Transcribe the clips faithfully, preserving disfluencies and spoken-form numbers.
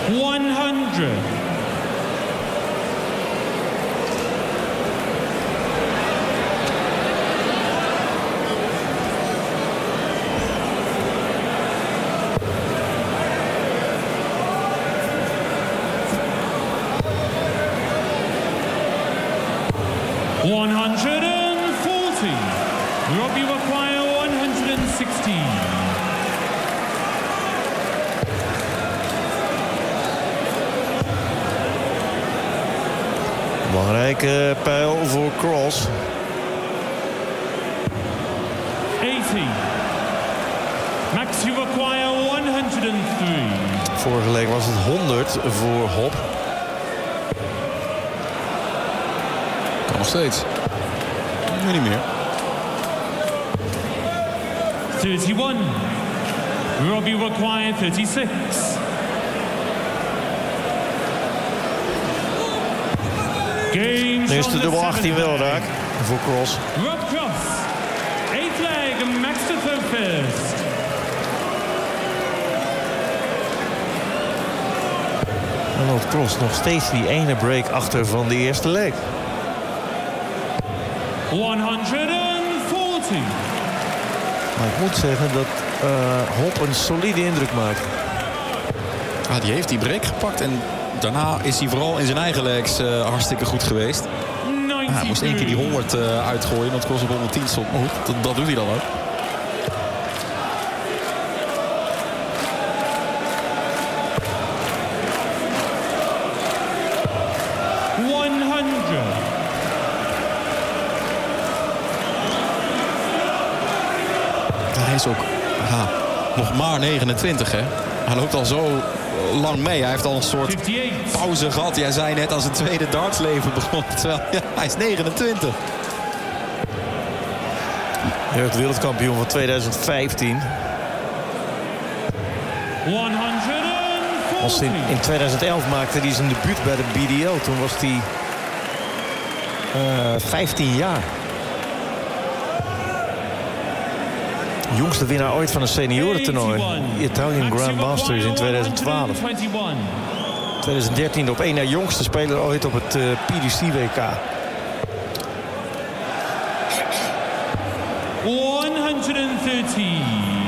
one hundred. one hundred forty. Robbie require one hundred sixteen. Belangrijke pijl voor Cross. eighty. Max, you require one hundred three. Vorige week was het honderd voor Hop. Kan nog steeds. Nu niet meer. thirty-one. Robbie require thirty-six. Game Nu is de dubbel achttien wel raak voor Cross. Rob Cross. Eighth leg, Max to third first. Dan loopt Cross nog steeds die ene break achter van de eerste leg. one hundred forty. Maar ik moet zeggen dat uh, Hop een solide indruk maakt. Ah, die heeft die break gepakt en daarna is hij vooral in zijn eigen legs uh, hartstikke goed geweest. Ah, hij moest één keer die honderd uh, uitgooien, want Cross op honderdtien stond. Maar goed, dat, dat doet hij dan ook. honderd. Hij is ook aha, nog maar negenentwintig, hè. Hij loopt al zo lang mee. Hij heeft al een soort pauze gehad. Jij zei net als een tweede dartsleven begon. Terwijl ja, hij is negenentwintig. Hij werd wereldkampioen van tweeduizend vijftien. Als in, in tweeduizend elf maakte hij zijn debuut bij de B D O. Toen was hij uh, vijftien jaar. Jongste winnaar ooit van een seniorentoernooi. Italian Grandmasters in tweeduizend twaalf. tweeduizend dertien op één na jongste speler ooit op het uh, P D C W K. honderddertien.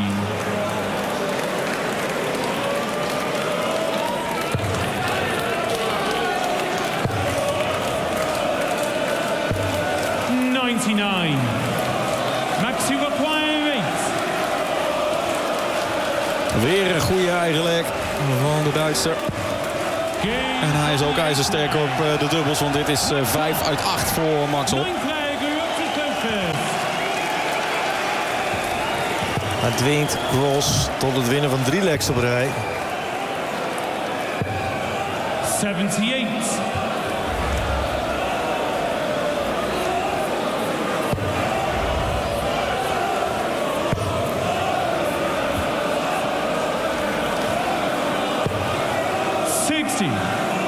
ninety-nine. Maxi require eight. Weer een goede eigen leg van de Duitser. En hij is ook ijzersterk op de dubbels, want dit is vijf uit acht voor Max Hop. Hij dwingt Cross tot het winnen van drie legs op rij. zevenenzeventig. sixty.